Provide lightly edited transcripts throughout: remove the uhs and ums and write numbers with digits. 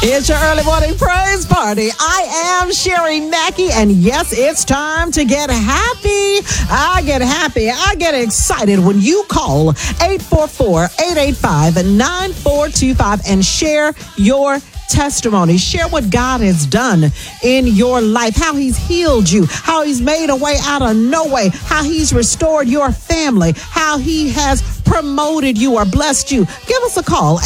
It's your early morning praise party. I am Sherry Mackey, and yes, it's time to get happy. I get happy. I get excited when you call 844-885-9425 and share your testimony. Share what God has done in your life, how he's healed you, how he's made a way out of no way, how he's restored your family, how he has promoted you or blessed you. Give us a call,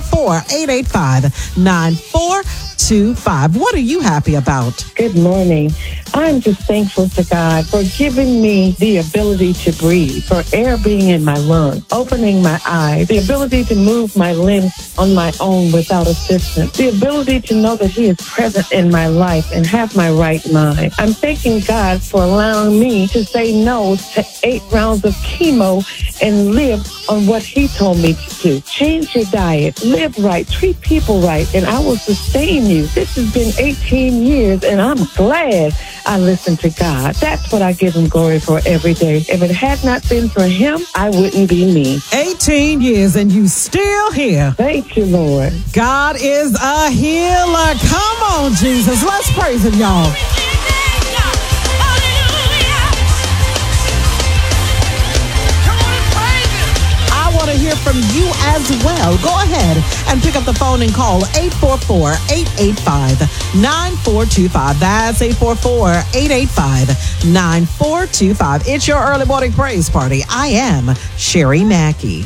844-885-9425. What are you happy about? Good morning. I'm just thankful to God for giving me the ability to breathe, for air being in my lungs, opening my eyes, the ability to move my limbs on my own without assistance, the ability to know that he is present in my life and have my right mind. I'm thanking God for allowing me to say no to 8 rounds of chemo and live on what he told me to do. Change your diet, live right, treat people right, and I will sustain you. This has been 18 years, and I'm glad I listened to God. That's what I give him glory for every day. If it had not been for him, I wouldn't be me. 18 years and you still here. Thank you, Lord. God is a healer. Come on, Jesus. Let's praise him, y'all. To hear from you as well. Go ahead and pick up the phone and call 844-885-9425. That's 844-885-9425. It's your early morning praise party. I am Sherry Mackey.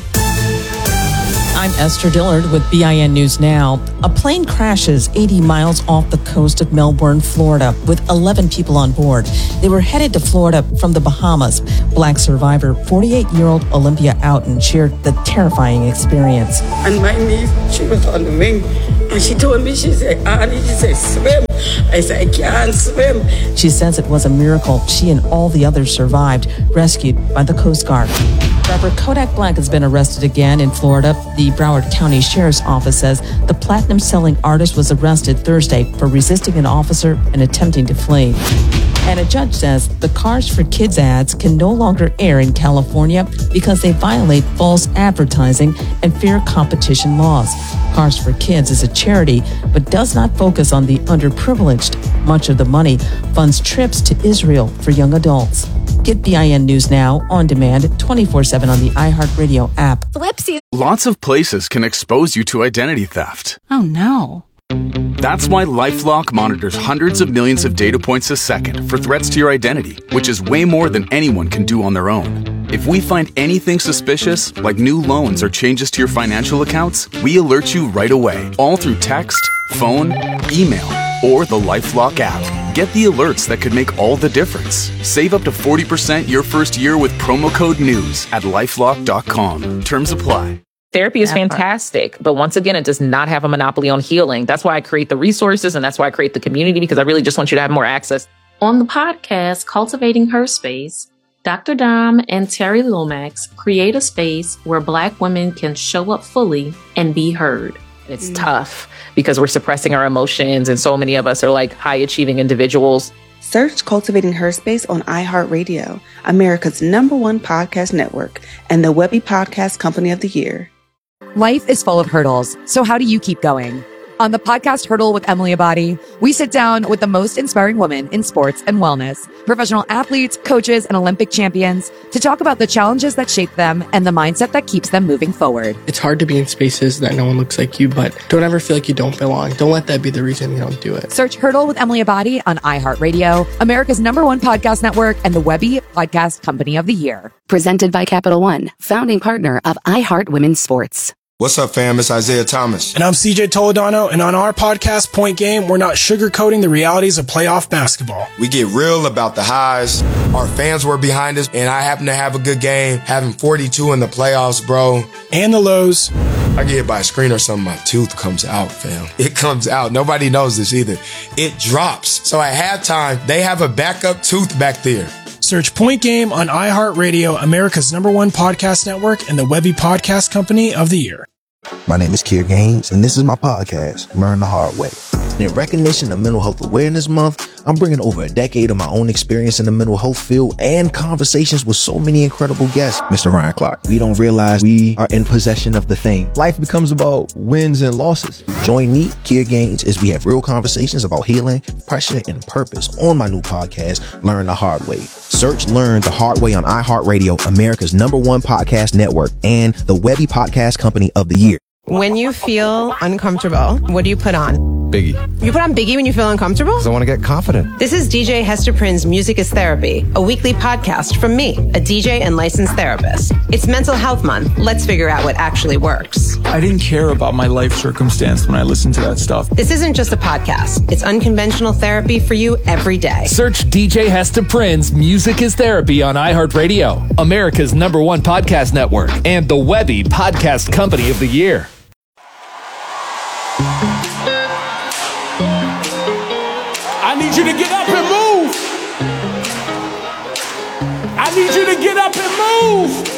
I'm Esther Dillard with BIN News Now. A plane crashes 80 miles off the coast of Melbourne, Florida, with 11 people on board. They were headed to Florida from the Bahamas. Black survivor, 48-year-old Olympia Outen, shared the terrifying experience. And my niece, she was on the wing, and she told me, she said, Auntie, she said, swim. I said, I can't swim. She says it was a miracle she and all the others survived, rescued by the Coast Guard. Rapper Kodak Black has been arrested again in Florida. The Broward County Sheriff's Office says the platinum-selling artist was arrested Thursday for resisting an officer and attempting to flee. And a judge says the Cars for Kids ads can no longer air in California because they violate false advertising and fair competition laws. Cars for Kids is a charity, but does not focus on the underprivileged. Much of the money funds trips to Israel for young adults. Get BIN News Now on demand 24/7 on the iHeartRadio app. Lots of places can expose you to identity theft. Oh no. That's why LifeLock monitors hundreds of millions of data points a second for threats to your identity, which is way more than anyone can do on their own. If we find anything suspicious, like new loans or changes to your financial accounts, we alert you right away, all through text, phone, email, or the LifeLock app. Get the alerts that could make all the difference. Save up to 40% your first year with promo code NEWS at LifeLock.com. Terms apply. Therapy is fantastic, but once again, it does not have a monopoly on healing. That's why I create the resources, and that's why I create the community, because I really just want you to have more access. On the podcast, Cultivating Her Space, Dr. Dom and Terry Lomax create a space where Black women can show up fully and be heard. It's tough because we're suppressing our emotions, and so many of us are like high-achieving individuals. Search Cultivating Her Space on iHeartRadio, America's #1 podcast network, and the Webby Podcast Company of the Year. Life is full of hurdles, so how do you keep going? On the podcast Hurdle with Emily Abadi, we sit down with the most inspiring women in sports and wellness, professional athletes, coaches, and Olympic champions to talk about the challenges that shape them and the mindset that keeps them moving forward. It's hard to be in spaces that no one looks like you, but don't ever feel like you don't belong. Don't let that be the reason you don't do it. Search Hurdle with Emily Abadi on iHeartRadio, America's #1 podcast network, and the Webby Podcast Company of the Year. Presented by Capital One, founding partner of iHeart Women's Sports. What's up, fam? It's Isaiah Thomas. And I'm CJ Toledano, and on our podcast, Point Game, we're not sugarcoating the realities of playoff basketball. We get real about the highs. Our fans were behind us, and I happen to have a good game, having 42 in the playoffs, bro. And the lows. I get hit by a screen or something, my tooth comes out, fam. It comes out. Nobody knows this either. It drops. So at halftime, they have a backup tooth back there. Search Point Game on iHeartRadio, America's #1 podcast network, and the Webby Podcast Company of the Year. My name is Kier Gaines, and this is my podcast, Learn the Hard Way. And in recognition of Mental Health Awareness Month, I'm bringing over a decade of my own experience in the mental health field and conversations with so many incredible guests. Mr. Ryan Clark, we don't realize we are in possession of the thing. Life becomes about wins and losses. Join me, Kier Gaines, as we have real conversations about healing, pressure, and purpose on my new podcast, Learn the Hard Way. Search Learn the Hard Way on iHeartRadio, America's #1 podcast network, and the Webby Podcast Company of the Year. When you feel uncomfortable, what do you put on? Biggie. You put on Biggie when you feel uncomfortable? Because I want to get confident. This is DJ Hester Prynne's Music is Therapy, a weekly podcast from me, a DJ and licensed therapist. It's Mental Health Month. Let's figure out what actually works. I didn't care about my life circumstance when I listened to that stuff. This isn't just a podcast. It's unconventional therapy for you every day. Search DJ Hester Prynne's Music is Therapy on iHeartRadio, America's #1 podcast network, and the Webby Podcast Company of the Year. I need you to get up and move. I need you to get up and move.